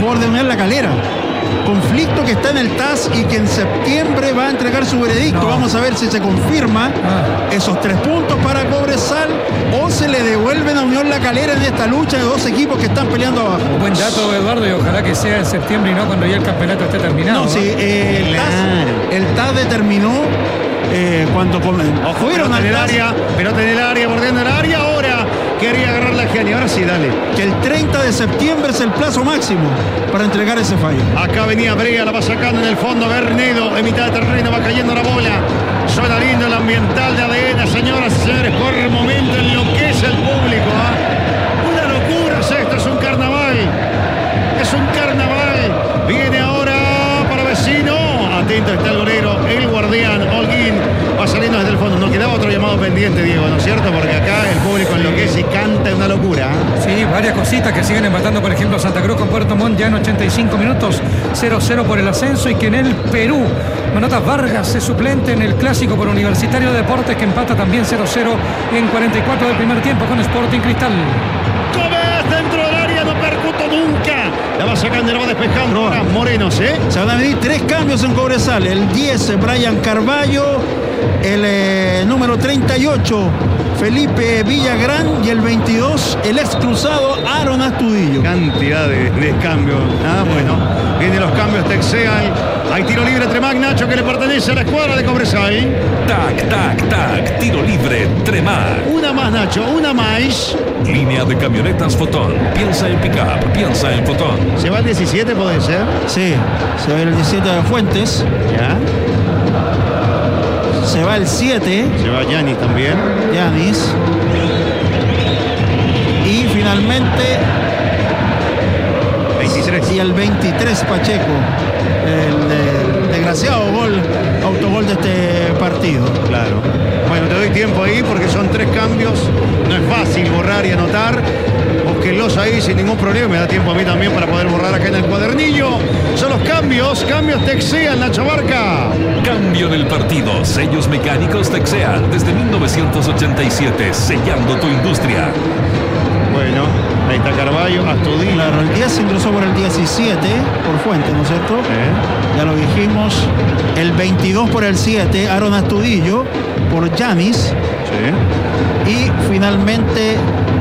favor de Unión La Calera. Conflicto que está en el TAS y que en septiembre va a entregar su veredicto. Vamos a ver si se confirma esos 3 puntos para Cobresal o se le devuelven a Unión La Calera en esta lucha de 2 equipos que están peleando abajo. Buen dato, Eduardo, y ojalá que sea en septiembre y no cuando ya el campeonato esté terminado. No, sí, el TAS determinó cuando fueron al área, pelota en el área, bordeando el área, ahora quería agarrar la Gianni, ahora sí, dale. Que el 30 de septiembre es el plazo máximo para entregar ese fallo. Acá venía Brea, la va sacando en el fondo, Bernedo, en mitad de terreno, va cayendo la bola. Suena lindo el ambiental de ADN, señoras y señores, por momento enloquece el público. Una locura es esto, es un carnaval. Es un carnaval. Viene ahora para Vecino. Atento está el golero, el guardián, Holguín, va saliendo desde el fondo. Nos quedaba otro llamado pendiente, Diego, ¿no es cierto? Porque acá el público enloquece y canta, una locura. Sí, varias cositas que siguen empatando, por ejemplo, Santa Cruz con Puerto Montt ya en 85 minutos, 0-0 por el ascenso, y que en el Perú, Manotas Vargas es suplente en el clásico por Universitario de Deportes, que empata también 0-0 en 44 del primer tiempo con Sporting Cristal. Gómez dentro del área, no percuto nunca. La va sacando, la va despejando. Ahora Morenos, Se van a venir 3 cambios en Cobresal. El 10, Brian Carballo. El número 38, Felipe Villagrán. Y el 22, el ex cruzado Aaron Astudillo. Cantidad de cambios. Bueno, vienen los cambios, Texeal. Hay tiro libre Tremac, Nacho, que le pertenece a la escuadra de Cobresal. Tac, tac, tac. Tiro libre Tremac. Una más, Nacho, una más. Línea de camionetas Fotón. Piensa en pick-up, piensa en Fotón. ¿Se va el 17, puede ser? Sí, se va el 17 de Fuentes. Ya. Se va el 7. Se va Yanis también. Yanis. Y finalmente 23. Y el 23, Pacheco. El desgraciado autogol de este partido. Claro. Bueno, te doy tiempo ahí porque son 3 cambios. No es fácil borrar y anotar. Búsquenlos ahí sin ningún problema. Me da tiempo a mí también para poder borrar acá en el cuadernillo. Son los cambios. Cambios Texeal, Nacho Barca. Cambio en el partido. Sellos mecánicos Texeal. Desde 1987. Sellando tu industria. Bueno, ahí está Carballo, Astudillo. Claro, el 10 ingresó por el 17, por Fuente, ¿no es cierto? Ya lo dijimos. El 22 por el 7, Aaron Astudillo, por Yanis. Sí. Y finalmente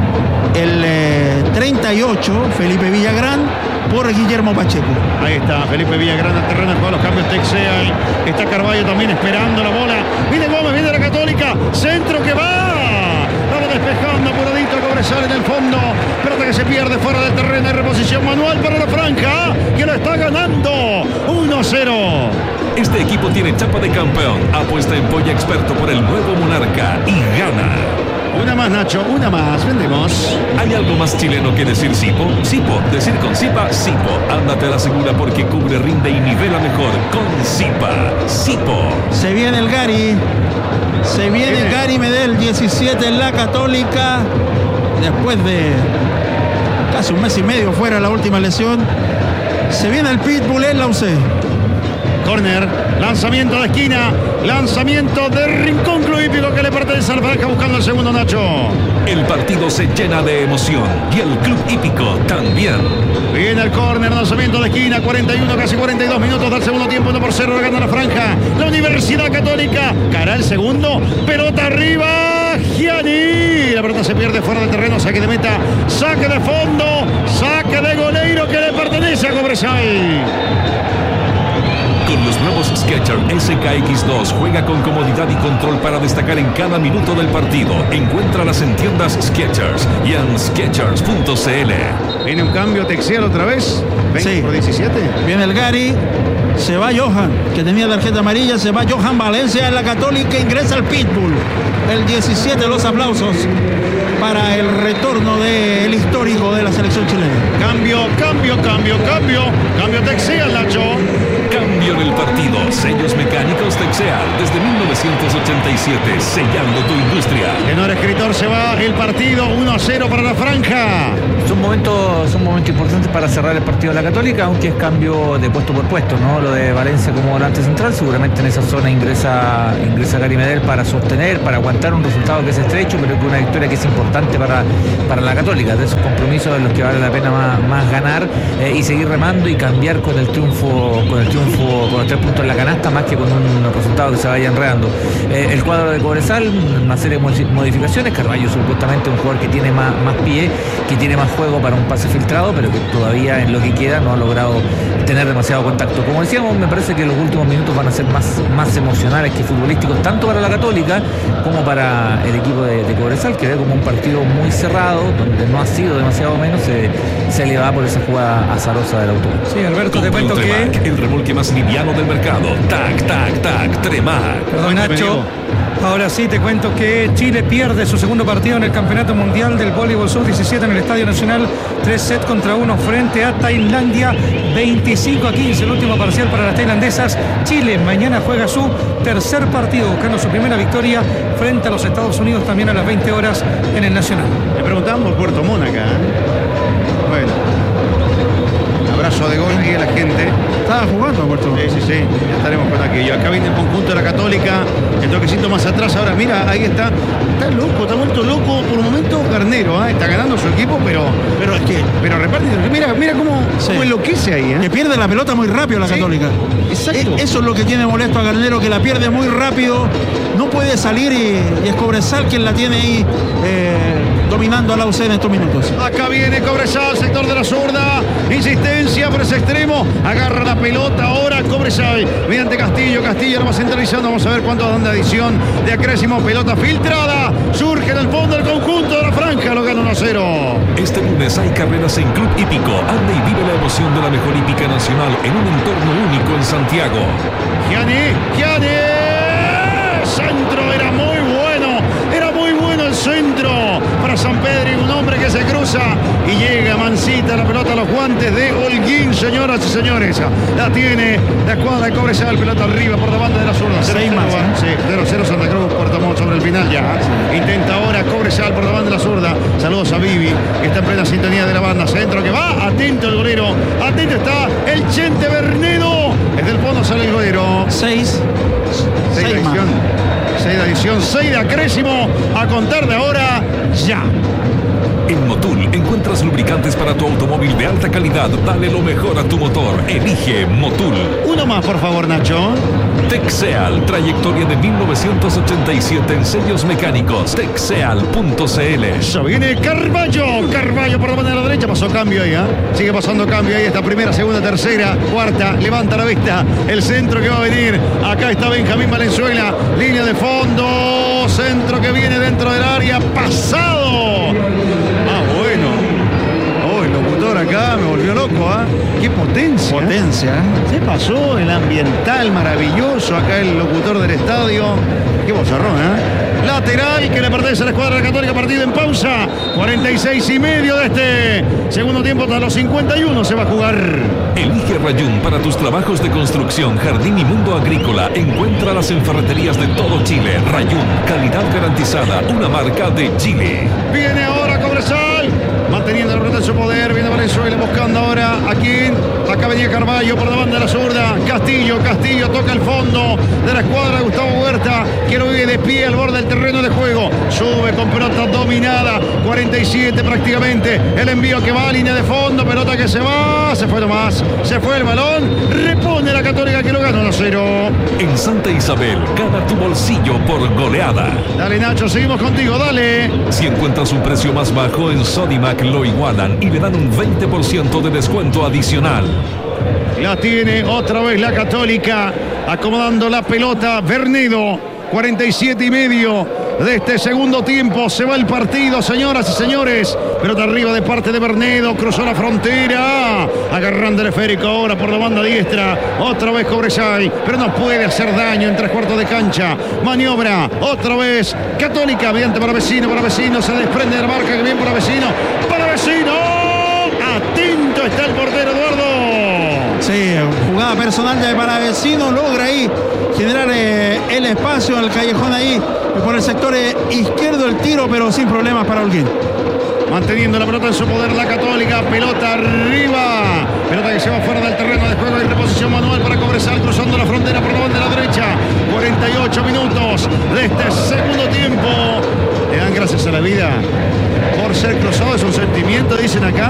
el 38, Felipe Villagrán, por Guillermo Pacheco. Ahí está, Felipe Villagrán al terreno, juega los cambios Texeal. Está Carballo también esperando la bola. Viene Gómez, viene la Católica. Centro que va. Vamos despejando apuradito Cobresal en el fondo. Pelota que se pierde fuera del terreno. De reposición manual para la franja, que lo está ganando 1-0. Este equipo tiene chapa de campeón. Apuesta en Polla Experto por el nuevo Monarca y gana. Una más, Nacho, una más. Vendemos. ¿Hay algo más chileno que decir Sipo? Sipo, decir con Sipa, Sipo. Ándate a la segura porque cubre, rinde y nivela mejor con Sipa. Sipo. Se viene el Gary. Se viene el Gary Medel, 17 en la Católica. Después de casi un mes y medio fuera la última lesión. Se viene el Pitbull en la UC. Corner, lanzamiento de esquina, lanzamiento de rincón club hípico que le pertenece al franja buscando el segundo, Nacho. El partido se llena de emoción y el club hípico también. Viene el córner, lanzamiento de esquina, 41, casi 42 minutos del segundo tiempo, 1-0, gana la franja. La Universidad Católica, cara el segundo, pelota arriba, Gianni. La pelota se pierde fuera del terreno, saque de meta, saque de fondo, saque de goleiro que le pertenece a Cobresal. Con los nuevos Skechers SKX2 juega con comodidad y control para destacar en cada minuto del partido. Encuéntralas en tiendas Skechers y en Skechers.cl. Viene un cambio Texeal otra vez. 20 por 17. Viene el Gary. Se va Johan, que tenía tarjeta amarilla. Se va Johan Valencia en la Católica. Ingresa el Pitbull. El 17, los aplausos para el retorno del histórico de la selección chilena. Cambio Texeal, Nacho. Cambio en el partido. Sellos mecánicos Texeal desde 1987. Sellando tu industria. Tenor escritor, se va el partido 1-0 para la franja. Son momentos importantes para cerrar el partido de la Católica, aunque es cambio de puesto por puesto, ¿no? Lo de Valencia como volante central, seguramente en esa zona ingresa Gary Medel para sostener, para aguantar un resultado que es estrecho, pero que una victoria que es importante para la Católica, de esos compromisos en los que vale la pena más ganar y seguir remando y cambiar con el triunfo, con los 3 puntos en la canasta, más que con un resultado que se vaya enredando. El cuadro de Cobresal, una serie de modificaciones. Carvalho supuestamente un jugador que tiene más pie, que tiene más juego para un pase filtrado, pero que todavía en lo que queda no ha logrado tener demasiado contacto. Como decíamos, me parece que los últimos minutos van a ser más emocionales que futbolísticos, tanto para la Católica como para el equipo de Cobresal, que ve como un partido muy cerrado, donde no ha sido demasiado menos, se le va por esa jugada azarosa del autor. Sí, Alberto, te cuento Tremac, el remolque más liviano del mercado. Tac, Tremac. Perdón, Nacho. Ahora sí te cuento que Chile pierde su segundo partido en el Campeonato Mundial del Voleibol Sub-17 en el Estadio Nacional, 3-1 frente a Tailandia, 25-15, el último parcial para las tailandesas. Chile mañana juega su tercer partido, buscando su primera victoria frente a los Estados Unidos, también a las 20 horas en el Nacional. Le preguntamos por Puerto Montt acá. Bueno, abrazo de gol y a la gente. Estaba jugando a Puerto Montt. Sí, ya estaremos con aquello. Acá viene el conjunto de la Católica, el toquecito más atrás. Ahora mira, ahí está loco, está vuelto loco por un momento Garnero, está ganando su equipo, pero es que reparte, mira cómo enloquece ahí, que pierde la pelota muy rápido la Católica. Exacto. Eso es lo que tiene molesto a Garnero, que la pierde muy rápido, no puede salir y es Cobresal quien la tiene ahí dominando a la UC en estos minutos. Acá viene Cobresal, sector de la zurda, insistencia por ese extremo, agarra la pelota ahora Cobresal mediante Castillo lo va centralizando, vamos a ver cuánto dan de adición de acrésimo, pelota filtrada, surge en el fondo el conjunto de la franja, lo gana 1-0. Este lunes hay carreras en Club Hípico. Anda y vive la emoción de la mejor hípica nacional en un entorno único en Santiago. Gianni, centro, era muy bueno el centro para San Pedro, y un hombre que se cruza y llega mansita la pelota a los guantes de Holguín, señoras y señores. La tiene la escuadra de Cobresal, pelota arriba por la banda de la zurda. 0-0 Santa Cruz, Puerto Montt sobre el final ya. Intenta ahora Cobresal por la banda de la zurda. Saludos a Vivi, que está en plena sintonía de la banda. Centro que va, atento el golero, atento está el Chente Bernedo. Desde el fondo sale el golero. 6 de adición, 6 de acrésimo, a contar de ahora ya. En Motul encuentras lubricantes para tu automóvil de alta calidad. Dale lo mejor a tu motor. Elige Motul. Uno más, por favor, Nacho. Texeal, trayectoria de 1987 en sellos mecánicos. Texeal.cl. Eso viene Carvalho por la banda de la derecha. Pasó cambio ahí, sigue pasando cambio ahí. Esta primera, segunda, tercera, cuarta. Levanta la vista. El centro que va a venir. Acá está Benjamín Valenzuela. Línea de fondo. Centro que viene dentro del área. Pasado. Bueno. El locutor acá me volvió loco, Qué potencia. Se pasó el ambiental maravilloso acá el locutor del estadio. Qué bozarrón, Lateral que le pertenece a la escuadra de la Católica, partido en pausa. 46 y medio de este segundo tiempo, hasta los 51 se va a jugar. Elige Rayún para tus trabajos de construcción, jardín y mundo agrícola. Encuéntralas en ferreterías de todo Chile. Rayún, calidad garantizada, una marca de Chile. Viene ahora Cobresal, manteniendo el pelota en su poder. Viene Valenzuela buscando ahora a quién. Acá venía Carvalho por la banda de la zurda. Castillo toca el fondo de la escuadra de Gustavo Huerta, que lo vive de pie al borde del terreno de juego. Sube con pelota dominada. 47 prácticamente. El envío que va a línea de fondo. Pelota que se va. Se fue nomás. Se fue el balón. Repone la Católica, que lo gana 1-0. En Santa Isabel, gana tu bolsillo por goleada. Dale, Nacho, seguimos contigo, dale. Si encuentras un precio más bajo en Sodimac, lo igualan y le dan un 20% de descuento adicional. La tiene otra vez la Católica, acomodando la pelota. Bernedo, 47 y medio de este segundo tiempo. Se va el partido, señoras y señores. Pelota arriba de parte de Bernedo, cruzó la frontera, agarrando el esférico ahora por la banda diestra. Otra vez Cobresal, pero no puede hacer daño en 3/4 de cancha. Maniobra, otra vez Católica, mediante para Vecino, se desprende de la marca, que viene para Vecino. Atento está el portero, Eduardo. Sí, jugada personal de Paravecino, logra ahí generar el espacio al callejón ahí por el sector izquierdo, el tiro, pero sin problemas para Holguín. manteniendo la pelota en su poder la Católica, pelota arriba, pelota que se va fuera del terreno de juego y reposición manual para Cobresal, cruzando la frontera por la banda de la derecha. 48 minutos de este segundo tiempo. Le dan gracias a la vida por ser cruzado, es un sentimiento, dicen acá.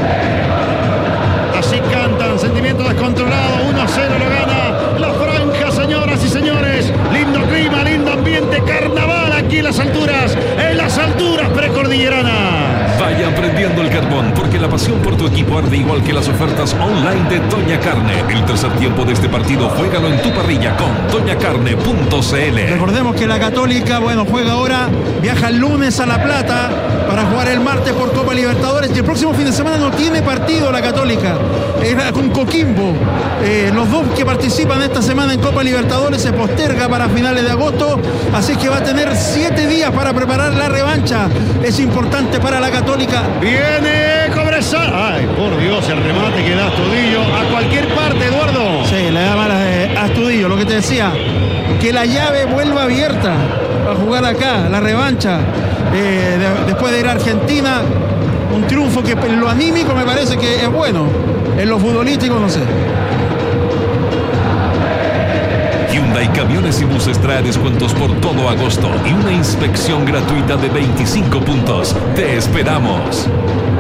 Así cantan, sentimiento descontrolado, 1-0 lo gana la franja, señoras y señores. Lindo clima, lindo ambiente, carnaval aquí en las alturas precordilleranas. Vaya prendiendo el carbón, porque la pasión por tu equipo arde igual que las ofertas online de Doña Carne. El tercer tiempo de este partido, juégalo en tu parrilla con doñacarne.cl. Recordemos que la Católica, juega ahora, viaja el lunes a La Plata para jugar el martes por Copa Libertadores, y el próximo fin de semana no tiene partido la Católica. Era con Coquimbo. Los dos que participan esta semana en Copa Libertadores se posterga para finales de agosto, así que va a tener 7 días para preparar la revancha. Es importante para la Católica. Viene Cobresal. Ay, por Dios, el remate que da Astudillo a cualquier parte, Eduardo. Sí, le da malas a Astudillo, lo que te decía, que la llave vuelva abierta para jugar acá, la revancha. Después de ir a Argentina, un triunfo que en lo anímico me parece que es bueno, en lo futbolístico no sé. Hyundai Camiones y Buses trae descuentos por todo agosto y una inspección gratuita de 25 puntos. ¡Te esperamos!